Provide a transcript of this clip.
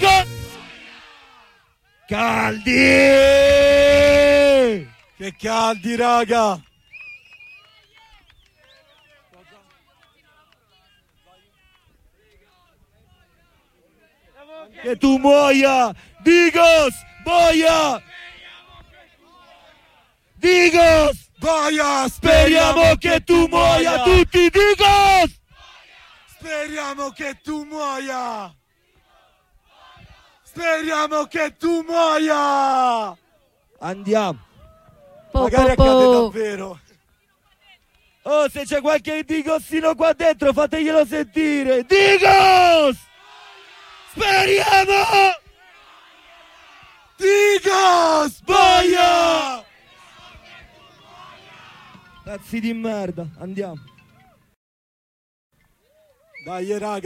Dico! Caldi! Che caldi, raga! Che tu muoia! Digos! Boia! Digos! Boia! Speriamo che tu muoia tutti, Digos! Speriamo che tu muoia! Speriamo che tu muoia! Andiamo! Magari accade davvero! Oh, se c'è qualche Digosino qua dentro, fateglielo sentire! Digos! Speriamo! Digos! Boia! Pezzi di merda, andiamo! Dai, raga!